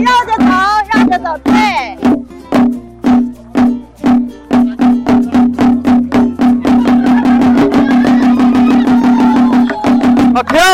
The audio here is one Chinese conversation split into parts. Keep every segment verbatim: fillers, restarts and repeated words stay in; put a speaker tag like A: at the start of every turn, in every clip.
A: 绕着走，绕着走，对。
B: 好，停。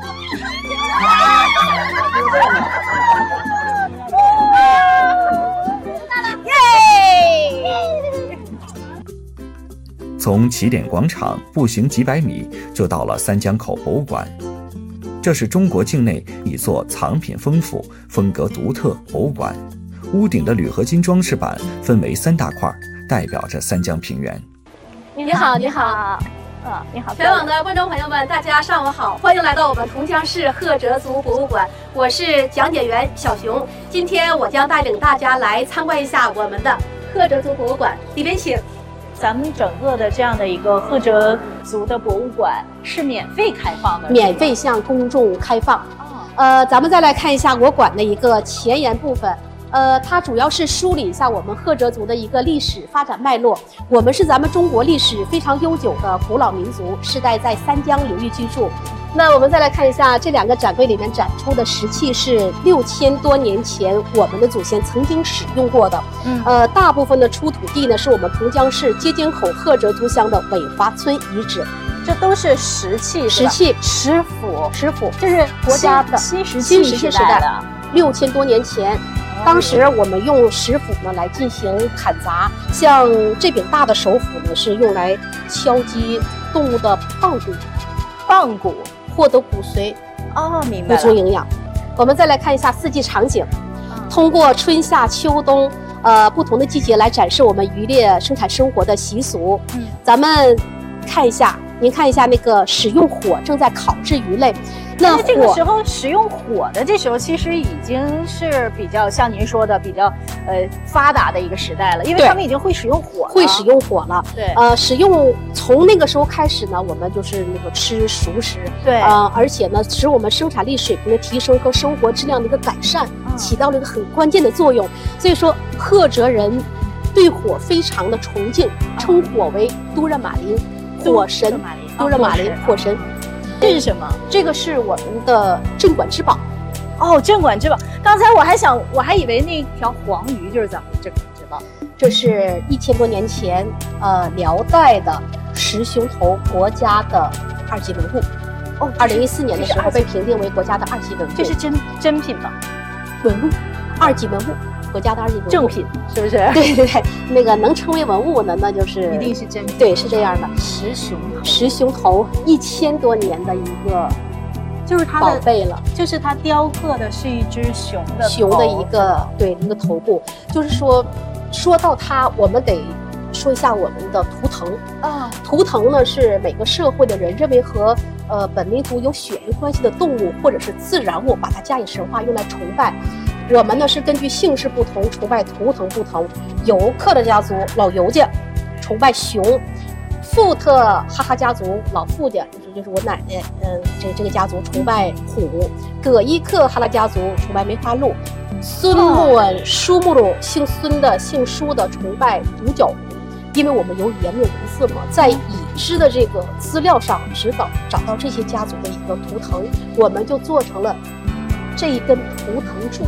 C: 从起点广场步行几百米就到了三江口博物馆，这是中国境内一座藏品丰富、风格独特博物馆。屋顶的铝合金装饰板分为三大块，代表着三江平原。
D: 你好，你好。
A: 嗯，你好，
D: 全网的观众朋友们，大家上午好，欢迎来到我们同江市赫哲族博物馆，我是讲解员小熊。今天我将带领大家来参观一下我们的赫哲族博物馆，里边请。
A: 咱们整个的这样的一个赫哲族的博物馆是免费开放的，
D: 免费向公众开放。呃，咱们再来看一下我馆的一个前言部分。呃，它主要是梳理一下我们赫哲族的一个历史发展脉络。我们是咱们中国历史非常悠久的古老民族，世代在三江流域居住。那我们再来看一下这两个展柜里面展出的石器是六千多年前我们的祖先曾经使用过的。嗯，呃，大部分的出土地呢是我们同江市接尖口赫哲族乡的伟华村遗址。
A: 这都是石器，
D: 石器、
A: 石斧、
D: 石斧，
A: 这是国家的新石器时代的，
D: 六千多年前。当时我们用石斧呢来进行砍砸，像这柄大的手斧呢是用来敲击动物的棒骨，
A: 棒骨
D: 获得骨髓，
A: 哦，明白了，
D: 补充营养。我们再来看一下四季场景，通过春夏秋冬呃不同的季节来展示我们渔猎生产生活的习俗。嗯，咱们看一下，您看一下那个使用火正在烤制鱼类。
A: 那这个时候使用火的，这时候其实已经是比较像您说的比较呃发达的一个时代了，因为他们已经会使用火了，
D: 会使用火了。
A: 对，
D: 呃，使用从那个时候开始呢，我们就是那个吃熟食，
A: 对，
D: 呃，而且呢，使我们生产力水平的提升和生活质量的一个改善，嗯、起到了一个很关键的作用。所以说，赫哲人对火非常的崇敬，称火为都热玛林，火神，都热玛林，火神。
A: 这是什么？
D: 这个是我们的镇馆之宝。
A: 哦，镇馆之宝。刚才我还想，我还以为那条黄鱼就是咱们的镇馆之宝。
D: 这是一千多年前，呃，辽代的石熊头国家的二级文物。哦，二零一四年的时候被评定为国家的二级文物。
A: 这是真真品吗？
D: 文物，二级文物。国家的二级文物
A: 正品是不是？
D: 对对对，那个能称为文物呢，那就是
A: 一定是真品。
D: 对，是这样的。
A: 石熊头，
D: 石熊头一千多年的一个，
A: 就是它
D: 的宝贝了。
A: 就是它雕刻的是一只熊的
D: 熊的一个对一个头部。就是说，说到它，我们得说一下我们的图腾啊。图腾呢是每个社会的人认为和呃本民族有血缘关系的动物或者是自然物，把它加以神化，用来崇拜。我们呢是根据姓氏不同，崇拜图腾不同。尤克的家族老尤家崇拜熊，富特哈哈家族老富家就是就是我奶奶，嗯，这这个家族崇拜虎。葛伊克哈拉家族崇拜梅花鹿。孙木恩舒木鲁姓孙的姓舒的崇拜独角狐。因为我们有语言没有文字嘛，在已知的这个资料上只找找到这些家族的一个图腾，我们就做成了这一根图腾柱。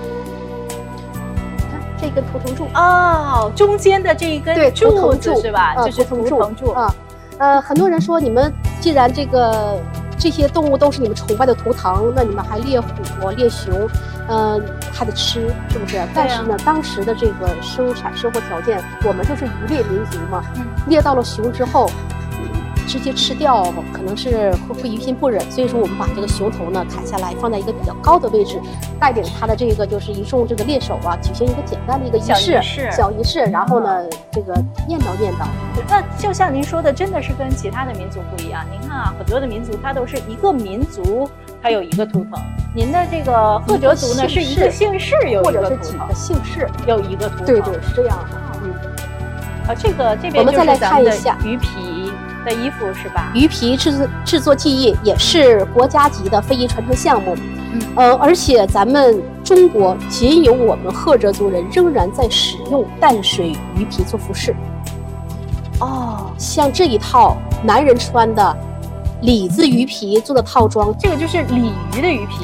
D: 这根图腾柱
A: 哦，中间的这一根柱子是吧？
D: 呃、
A: 就是图腾柱
D: 啊。呃，很多人说，你们既然这个这些动物都是你们崇拜的图腾，那你们还猎虎、猎熊，嗯、呃，还得吃，是不是？啊、但是呢，当时的这个生产生活条件，我们就是渔猎民族嘛，嗯、猎到了熊之后。直接吃掉可能是会会于心不忍，所以说我们把这个熊头呢砍下来，放在一个比较高的位置，带领他的这个就是一众这个猎手啊，举行一个简单的一个仪式，小仪式，然后呢，嗯、这个念叨念叨。
A: 那就像您说的，真的是跟其他的民族不一样。您看啊，很多的民族它都是一个民族，它有一个图腾。您的这个赫哲族呢，是一个姓氏有一个图腾，
D: 或者是几个姓氏
A: 有一个图腾。
D: 对对，是这样的。嗯，
A: 啊，这个这边
D: 我们再来看一下
A: 鱼皮的衣服是吧？
D: 鱼皮制作制作技艺也是国家级的非遗传承项目。嗯，呃，而且咱们中国仅有我们赫哲族人仍然在使用淡水鱼皮做服饰。哦，像这一套男人穿的里子鱼皮做的套装，
A: 这个就是鲤鱼的鱼皮。